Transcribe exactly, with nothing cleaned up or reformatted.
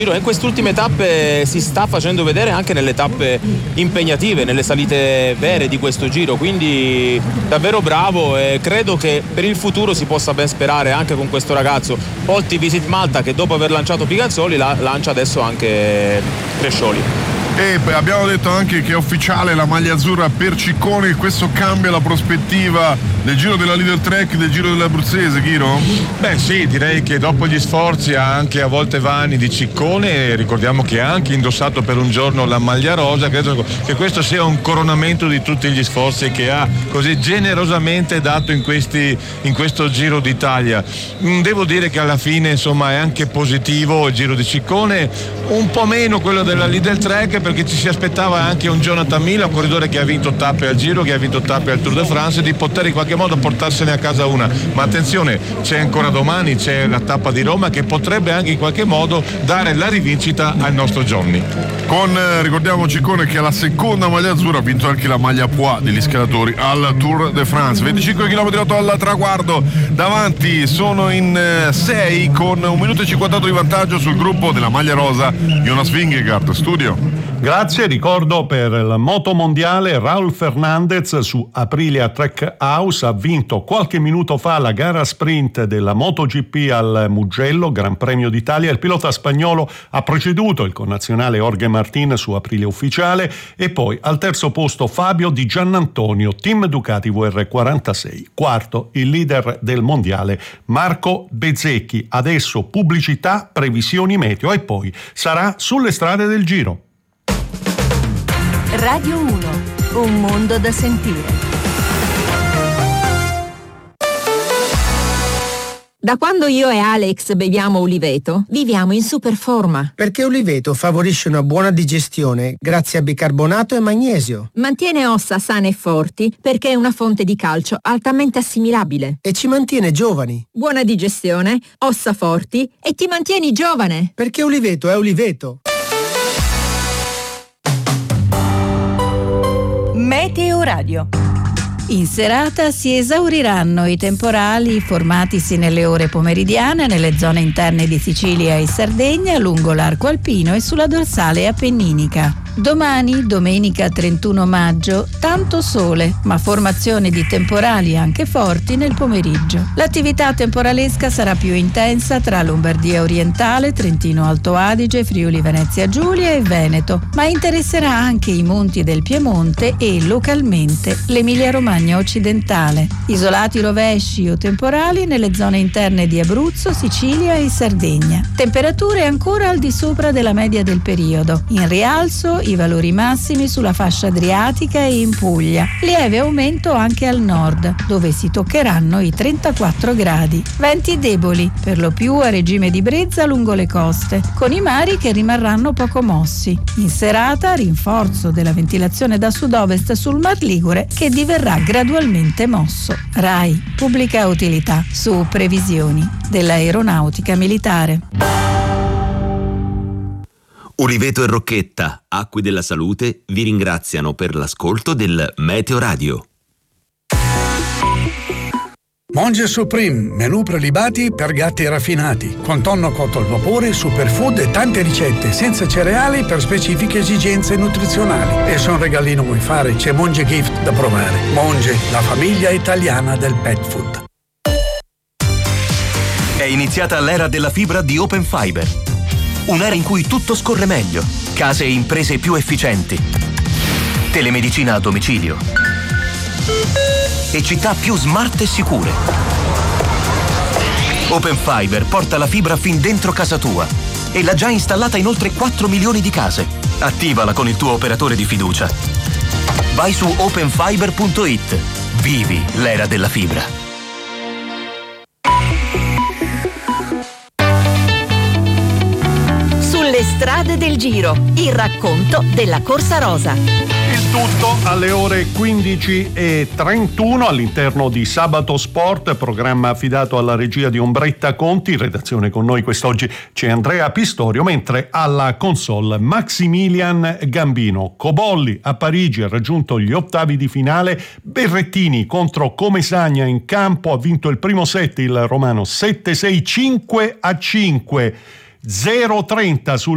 In queste ultime tappe si sta facendo vedere anche nelle tappe impegnative, nelle salite vere di questo Giro, quindi davvero bravo e credo che per il futuro si possa ben sperare anche con questo ragazzo. Polti Visit Malta, che dopo aver lanciato Pigazzoli la, lancia adesso anche Crescioli. E abbiamo detto anche che è ufficiale la maglia azzurra per Ciccone, questo cambia la prospettiva del Giro della Lidl Trek, del Giro dell'Abruzzese, Chiro? Beh sì, direi che dopo gli sforzi anche a volte vani di Ciccone, ricordiamo che ha anche indossato per un giorno la maglia rosa, credo che questo sia un coronamento di tutti gli sforzi che ha così generosamente dato in, questi, in questo Giro d'Italia. Devo dire che alla fine insomma è anche positivo il Giro di Ciccone, un po' meno quello della Lidl Trek, perché ci si aspettava anche un Jonathan Mila, un corridore che ha vinto tappe al Giro, che ha vinto tappe al Tour de France, di poter in qualche modo portarsene a casa una. Ma attenzione, c'è ancora domani, c'è la tappa di Roma che potrebbe anche in qualche modo dare la rivincita al nostro Johnny. Con, eh, ricordiamo Ciccone che ha la seconda maglia azzurra, ha vinto anche la maglia Poix degli scalatori al Tour de France. venticinque chilometri otto al traguardo, davanti sono in sei eh, con un minuto e cinquantotto di vantaggio sul gruppo della maglia rosa Jonas Vingegaard. Studio. Grazie, ricordo per il moto mondiale Raul Fernandez su Aprilia Trackhouse ha vinto qualche minuto fa la gara sprint della MotoGP al Mugello, Gran Premio d'Italia. Il pilota spagnolo ha preceduto il connazionale Jorge Martin su Aprilia Ufficiale e poi al terzo posto Fabio Di Giannantonio, team Ducati V R quarantasei. Quarto il leader del mondiale Marco Bezzecchi. Adesso pubblicità, previsioni meteo e poi sarà sulle strade del Giro. Radio uno, un mondo da sentire. Da quando io e Alex beviamo Uliveto, viviamo in super forma. Perché Uliveto favorisce una buona digestione grazie a bicarbonato e magnesio. Mantiene ossa sane e forti perché è una fonte di calcio altamente assimilabile. E ci mantiene giovani. Buona digestione, ossa forti e ti mantieni giovane. Perché Uliveto è Uliveto. Meteo Radio. In serata si esauriranno i temporali formatisi nelle ore pomeridiane nelle zone interne di Sicilia e Sardegna, lungo l'arco alpino e sulla dorsale appenninica. Domani, domenica trentuno maggio, tanto sole, ma formazione di temporali anche forti nel pomeriggio. L'attività temporalesca sarà più intensa tra Lombardia orientale, Trentino Alto Adige, Friuli Venezia Giulia e Veneto, ma interesserà anche i monti del Piemonte e localmente l'Emilia Romagna occidentale. Isolati rovesci o temporali nelle zone interne di Abruzzo, Sicilia e Sardegna. Temperature ancora al di sopra della media del periodo. In rialzo i valori massimi sulla fascia adriatica e in Puglia. Lieve aumento anche al nord, dove si toccheranno i trentaquattro gradi. Venti deboli, per lo più a regime di brezza lungo le coste, con i mari che rimarranno poco mossi. In serata rinforzo della ventilazione da sud-ovest sul Mar Ligure che diverrà gradualmente mosso. RAI, pubblica utilità, su previsioni dell'aeronautica militare. Uliveto e Rocchetta, Acque della Salute, vi ringraziano per l'ascolto del Meteo Radio. Monge Supreme, menù prelibati per gatti raffinati, con tonno cotto al vapore, superfood e tante ricette senza cereali per specifiche esigenze nutrizionali. E se un regalino vuoi fare, c'è Monge Gift da provare. Monge, la famiglia italiana del pet food. È iniziata l'era della fibra di Open Fiber. Un'era in cui tutto scorre meglio, case e imprese più efficienti, telemedicina a domicilio e città più smart e sicure. Open Fiber porta la fibra fin dentro casa tua e l'ha già installata in oltre quattro milioni di case. Attivala con il tuo operatore di fiducia. Vai su open fiber punto it. Vivi l'era della fibra. Le strade del Giro, il racconto della Corsa Rosa. Il tutto alle ore quindici e trentuno all'interno di Sabato Sport, programma affidato alla regia di Ombretta Conti. In redazione con noi quest'oggi c'è Andrea Pistorio, mentre alla console Maximilian Gambino. Cobolli a Parigi ha raggiunto gli ottavi di finale, Berrettini contro Comesaña in campo, ha vinto il primo set il romano sette sei cinque a cinque, zero trenta sul